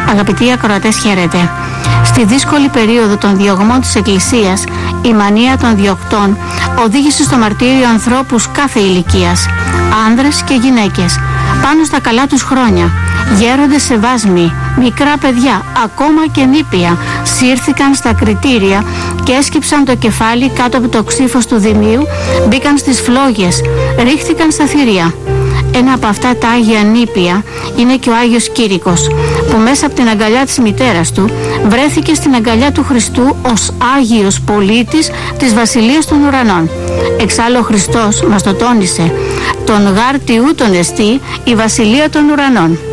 Αγαπητοί ακροατές, χαίρετε. Στη δύσκολη περίοδο των διωγμών της Εκκλησίας, η μανία των διωκτών οδήγησε στο μαρτύριο ανθρώπους κάθε ηλικίας, άνδρες και γυναίκες, πάνω στα καλά τους χρόνια. Γέροντες σε βάσμοι, μικρά παιδιά, ακόμα και νήπια, σύρθηκαν στα κριτήρια και έσκυψαν το κεφάλι κάτω από το ξύφος του Δημίου, μπήκαν στις φλόγες, ρίχθηκαν στα θηρία. Ένα από αυτά τα Άγια Νήπια είναι και ο Άγιος Κήρυκος, που μέσα από την αγκαλιά της μητέρας του βρέθηκε στην αγκαλιά του Χριστού ως Άγιος πολίτης της Βασιλείας των Ουρανών. Εξάλλου ο Χριστός μας το τόνισε: «Τον γάρ τιού τον εστί η Βασιλεία των Ουρανών».